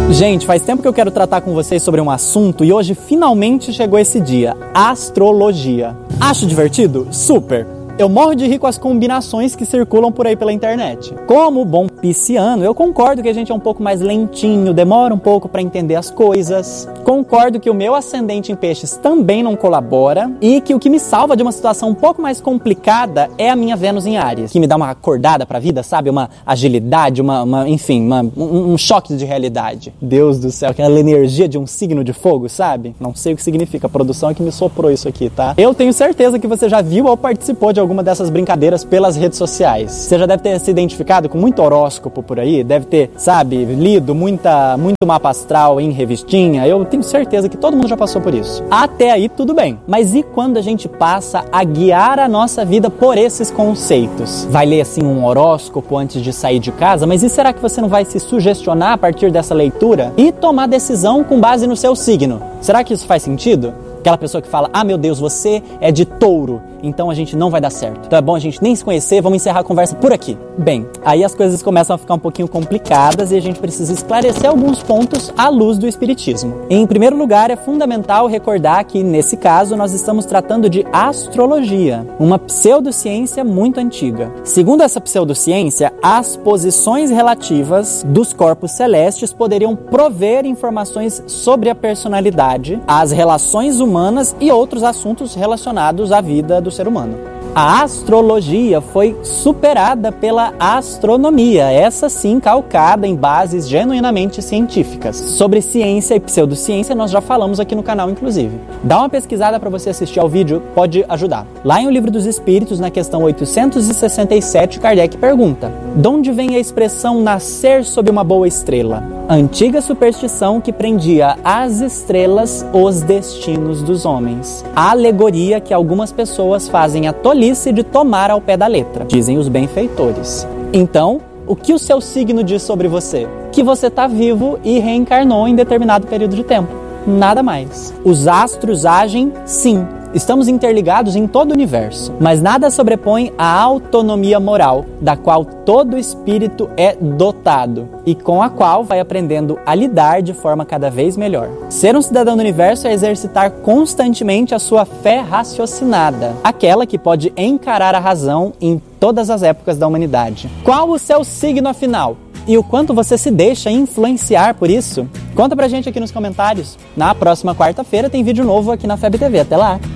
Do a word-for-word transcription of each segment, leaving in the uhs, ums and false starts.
Gente, faz tempo que eu quero tratar com vocês sobre um assunto e hoje finalmente chegou esse dia, astrologia. Acho divertido? Super! Eu morro de rir com as combinações que circulam por aí pela internet. Como bom pisciano, eu concordo que a gente é um pouco mais lentinho, demora um pouco para entender as coisas. Concordo que o meu ascendente em peixes também não colabora e que o que me salva de uma situação um pouco mais complicada é a minha Vênus em Áries, que me dá uma acordada pra vida, sabe? Uma agilidade, uma, uma enfim, uma, um, um choque de realidade. Deus do céu, aquela energia de um signo de fogo, sabe? Não sei o que significa, a produção é que me soprou isso aqui, tá? Eu tenho certeza que você já viu ou participou de alguma dessas brincadeiras pelas redes sociais. Você já deve ter se identificado com muito horóscopo por aí, deve ter, sabe, lido muita, muito mapa astral em revistinha. Eu tenho certeza que todo mundo já passou por isso. Até aí tudo bem, mas e quando a gente passa a guiar a nossa vida por esses conceitos? Vai ler assim um horóscopo antes de sair de casa, mas e será que você não vai se sugestionar a partir dessa leitura e tomar decisão com base no seu signo? Será que isso faz sentido? Aquela pessoa que fala, ah meu Deus, você é de touro, então a gente não vai dar certo. Então é bom a gente nem se conhecer, vamos encerrar a conversa por aqui. Bem, aí as coisas começam a ficar um pouquinho complicadas e a gente precisa esclarecer alguns pontos à luz do espiritismo. Em primeiro lugar, é fundamental recordar que, nesse caso, nós estamos tratando de astrologia, uma pseudociência muito antiga. Segundo essa pseudociência, as posições relativas dos corpos celestes poderiam prover informações sobre a personalidade, as relações humanas e outros assuntos relacionados à vida do ser humano. A astrologia foi superada pela astronomia, essa sim calcada em bases genuinamente científicas. Sobre ciência e pseudociência nós já falamos aqui no canal, inclusive. Dá uma pesquisada para você assistir ao vídeo, pode ajudar. Lá em O Livro dos Espíritos, na questão oitocentos e sessenta e sete, Kardec pergunta: de onde vem a expressão nascer sob uma boa estrela? Antiga superstição que prendia às estrelas os destinos dos homens. A alegoria que algumas pessoas fazem a tolice de tomar ao pé da letra, dizem os benfeitores. Então, o que o seu signo diz sobre você? Que você está vivo e reencarnou em determinado período de tempo. Nada mais. Os astros agem, sim. Estamos interligados em todo o universo, mas nada sobrepõe a autonomia moral, da qual todo espírito é dotado e com a qual vai aprendendo a lidar de forma cada vez melhor. Ser um cidadão do universo é exercitar constantemente a sua fé raciocinada, aquela que pode encarar a razão em todas as épocas da humanidade. Qual o seu signo afinal? E o quanto você se deixa influenciar por isso? Conta pra gente aqui nos comentários. Na próxima quarta-feira tem vídeo novo aqui na F E B T V. Até lá!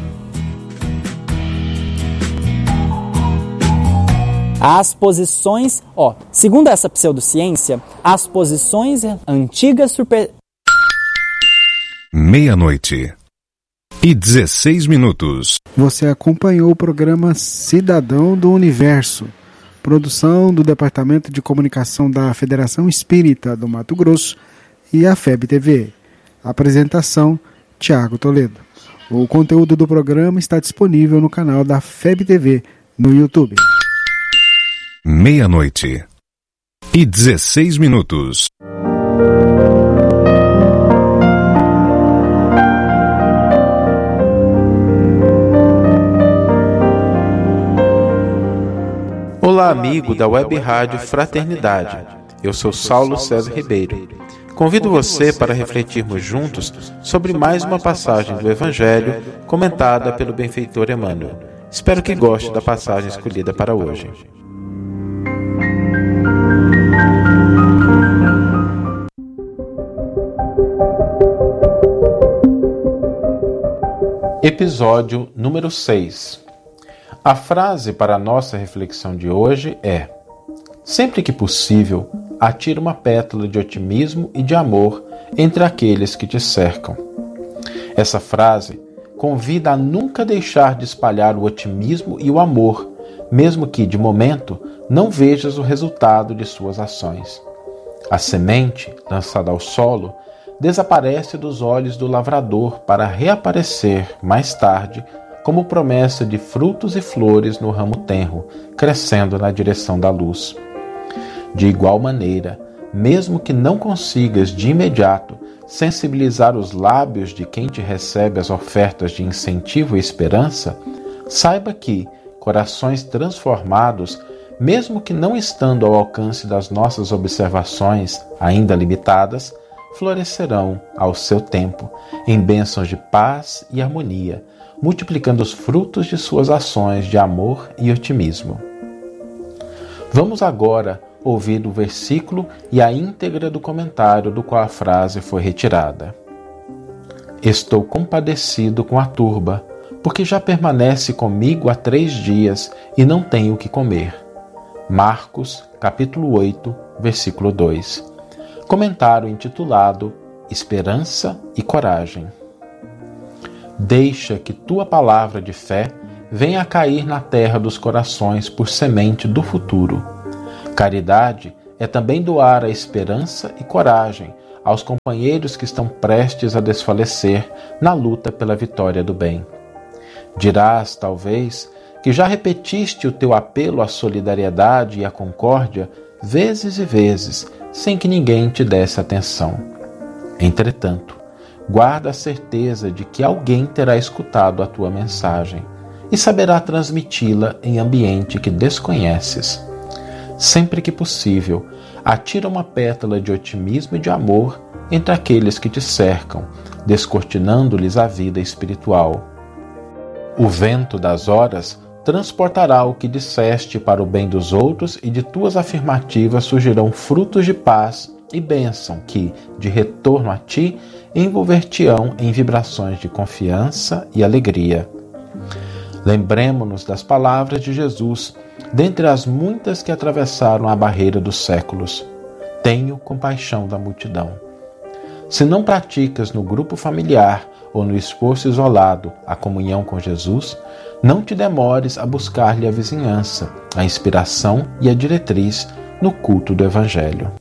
As posições, ó, segundo essa pseudociência, as posições antigas super... Meia-noite e dezesseis minutos. Você acompanhou o programa Cidadão do Universo, produção do Departamento de Comunicação da Federação Espírita do Mato Grosso e a F E B T V. Apresentação, Tiago Toledo. O conteúdo do programa está disponível no canal da F E B T V no YouTube. Meia-noite e dezesseis minutos. Olá, amigo da Web Rádio Fraternidade. Eu sou Saulo César Ribeiro. Convido você para refletirmos juntos sobre mais uma passagem do Evangelho comentada pelo benfeitor Emmanuel. Espero que goste da passagem escolhida para hoje. Episódio número seis. A frase para a nossa reflexão de hoje é: sempre que possível, atira uma pétala de otimismo e de amor entre aqueles que te cercam. Essa frase convida a nunca deixar de espalhar o otimismo e o amor, mesmo que, de momento, não vejas o resultado de suas ações. A semente, lançada ao solo, desaparece dos olhos do lavrador para reaparecer, mais tarde, como promessa de frutos e flores no ramo tenro, crescendo na direção da luz. De igual maneira, mesmo que não consigas de imediato sensibilizar os lábios de quem te recebe as ofertas de incentivo e esperança, saiba que corações transformados, mesmo que não estando ao alcance das nossas observações ainda limitadas, florescerão ao seu tempo, em bênçãos de paz e harmonia, multiplicando os frutos de suas ações de amor e otimismo. Vamos agora ouvir o versículo e a íntegra do comentário do qual a frase foi retirada. Estou compadecido com a turba, porque já permanece comigo há três dias e não tenho o que comer. Marcos, capítulo oito, versículo dois. Comentário intitulado Esperança e Coragem. Deixa que tua palavra de fé venha a cair na terra dos corações por semente do futuro. Caridade é também doar a esperança e coragem aos companheiros que estão prestes a desfalecer na luta pela vitória do bem. Dirás, talvez, que já repetiste o teu apelo à solidariedade e à concórdia vezes e vezes, sem que ninguém te desse atenção. Entretanto, guarda a certeza de que alguém terá escutado a tua mensagem e saberá transmiti-la em ambiente que desconheces. Sempre que possível, atira uma pétala de otimismo e de amor entre aqueles que te cercam, descortinando-lhes a vida espiritual. O vento das horas transportará o que disseste para o bem dos outros e de tuas afirmativas surgirão frutos de paz e bênção que, de retorno a ti, envolver-te-ão em vibrações de confiança e alegria. Lembremo-nos das palavras de Jesus, dentre as muitas que atravessaram a barreira dos séculos. Tenho compaixão da multidão. Se não praticas no grupo familiar ou no esforço isolado a comunhão com Jesus, não te demores a buscar-lhe a vizinhança, a inspiração e a diretriz no culto do Evangelho.